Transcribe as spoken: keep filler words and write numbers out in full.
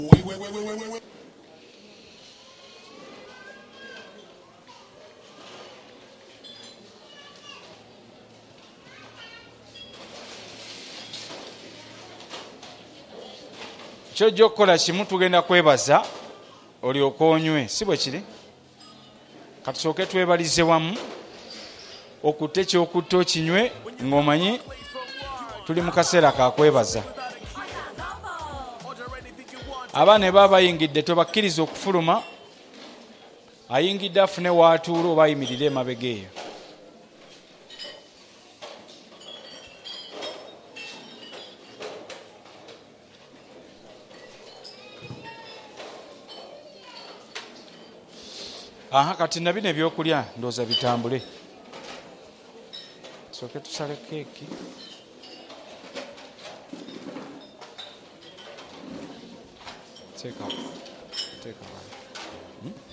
kyojja okukola kimu, tugenda kwebaza olyoke onywe, si bwe kiri? Katusooke twebalize wamu okutte kyokutta okinywe ng'omanyi tuli mu kaseera ka kwebaza. Abaana ne baba bayingidde tobakkiriza okufuluma, ayingidde afune waatuula oba ayimirire emabega eyo. Aha, kati na bino ebyokulya ndooza bitambule. Tusooke tusale keeki. Teeka. Teeka. Hmm?